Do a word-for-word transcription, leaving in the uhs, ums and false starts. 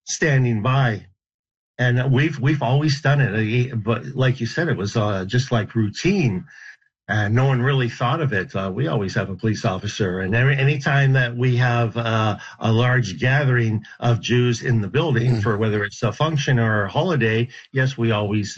standing by. And we've we've always done it, but like you said, it was uh, just like routine, and no one really thought of it. Uh, we always have a police officer, and every anytime that we have uh, a large gathering of Jews in the building, for whether it's a function or a holiday, yes, we always